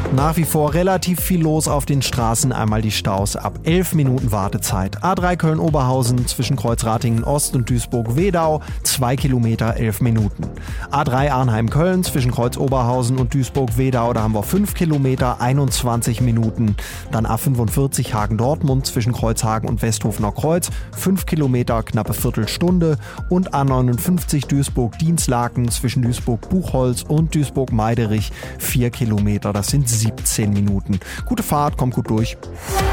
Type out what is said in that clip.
Nach wie vor relativ viel los auf den Straßen, einmal die Staus ab 11 Minuten Wartezeit. A3 Köln-Oberhausen zwischen Kreuzratingen Ost und Duisburg-Wedau, 2 Kilometer 11 Minuten. A3 Arnheim-Köln zwischen Kreuz-Oberhausen und Duisburg-Wedau, da haben wir 5 Kilometer 21 Minuten. Dann A45 Hagen-Dortmund zwischen Kreuzhagen und Westhofener Kreuz, 5 Kilometer, knappe Viertelstunde. Und A59 Duisburg-Dienstlaken zwischen Duisburg-Buchholz und Duisburg-Meiderich, 4 Kilometer, das sind 17 Minuten. Gute Fahrt, kommt gut durch.